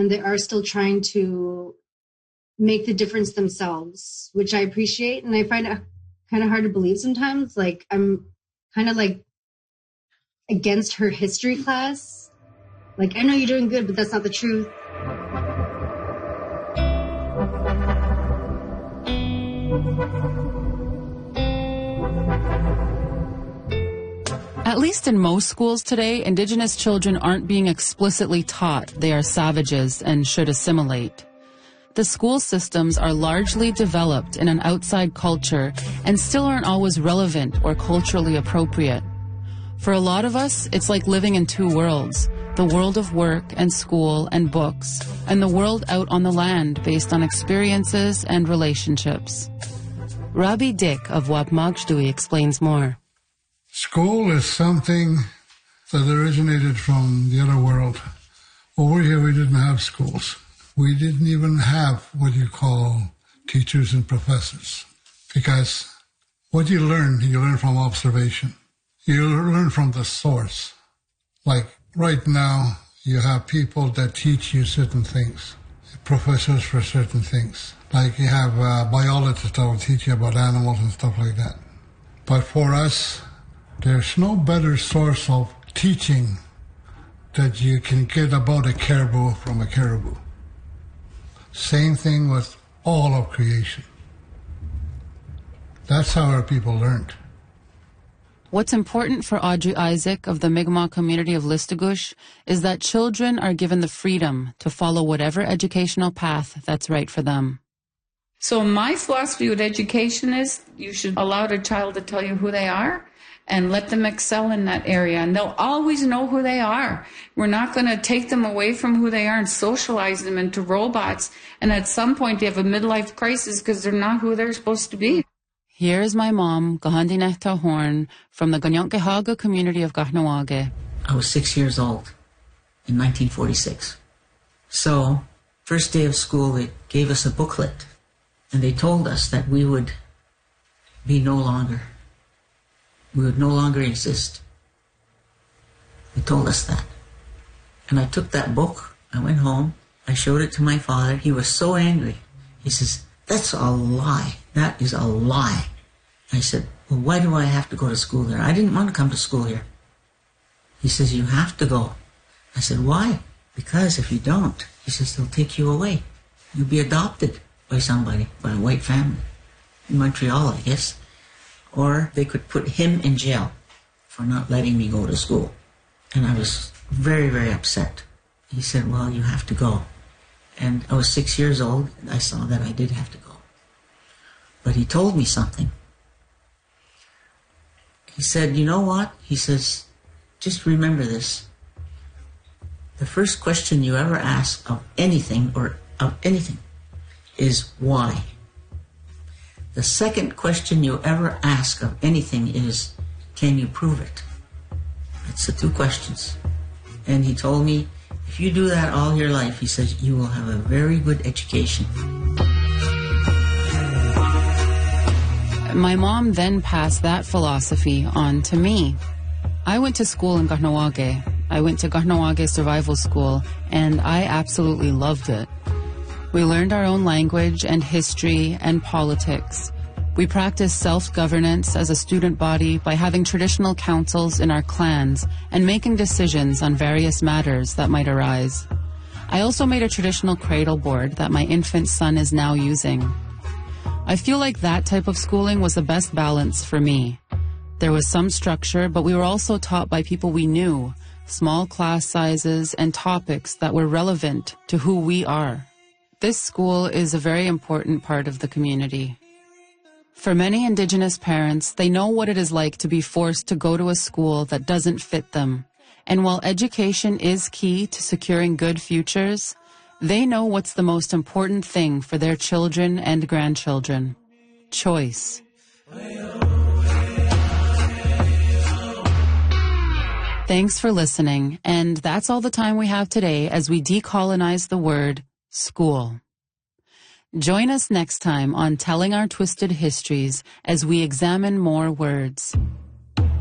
and they are still trying to make the difference themselves, which I appreciate. And I find it kind of hard to believe sometimes. Like, I'm kind of like against her history class. Like, I know you're doing good, but that's not the truth. At least in most schools today, Indigenous children aren't being explicitly taught they are savages and should assimilate. The school systems are largely developed in an outside culture and still aren't always relevant or culturally appropriate. For a lot of us, it's like living in two worlds, the world of work and school and books, and the world out on the land based on experiences and relationships. Rabbi Dick of Wapmagshtui explains more. School is something that originated from the other world. Over here, we didn't have schools. We didn't even have what you call teachers and professors, because what you learn from observation. You learn from the source. Like right now, you have people that teach you certain things, professors for certain things. Like you have biologists that will teach you about animals and stuff like that. But for us, there's no better source of teaching that you can get about a caribou from a caribou. Same thing with all of creation. That's how our people learned. What's important for Audrey Isaac of the Mi'kmaq community of Listugush is that children are given the freedom to follow whatever educational path that's right for them. So my philosophy with education is you should allow a child to tell you who they are and let them excel in that area. And they'll always know who they are. We're not going to take them away from who they are and socialize them into robots. And at some point they have a midlife crisis because they're not who they're supposed to be. Here's my mom, Gahandinehta Horn, from the Ganyonkehaga community of Kahnawake. I was 6 years old in 1946. So, first day of school, they gave us a booklet. And they told us that we would no longer exist. They told us that. And I took that book, I went home, I showed it to my father. He was so angry. He says, "That's a lie. That is a lie." I said, "Well, why do I have to go to school there? I didn't want to come to school here." He says, "You have to go." I said, "Why?" "Because if you don't," he says, "they'll take you away. You'll be adopted by somebody, by a white family. In Montreal, I guess. Or they could put him in jail for not letting me go to school." And I was very, very upset. He said, "Well, you have to go." And I was 6 years old, and I saw that I did have to go. But he told me something. He said, "You know what?" He says, "Just remember this. The first question you ever ask of anything is why. The second question you ever ask of anything is, can you prove it?" That's the two questions. And he told me, if you do that all your life, he says, you will have a very good education. My mom then passed that philosophy on to me. I went to school in Kahnawake. I went to Kahnawake Survival School, and I absolutely loved it. We learned our own language and history and politics. We practiced self-governance as a student body by having traditional councils in our clans and making decisions on various matters that might arise. I also made a traditional cradle board that my infant son is now using. I feel like that type of schooling was the best balance for me. There was some structure, but we were also taught by people we knew, small class sizes and topics that were relevant to who we are. This school is a very important part of the community. For many Indigenous parents, they know what it is like to be forced to go to a school that doesn't fit them. And while education is key to securing good futures, they know what's the most important thing for their children and grandchildren: choice. Thanks for listening, and that's all the time we have today as we decolonize the word school. Join us next time on Telling Our Twisted Histories as we examine more words.